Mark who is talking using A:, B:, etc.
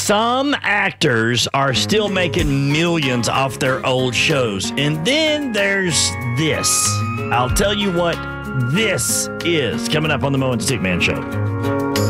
A: Some actors are still making millions off their old shows. And then there's this. I'll tell you what this is coming up on the Mo and Stickman Show.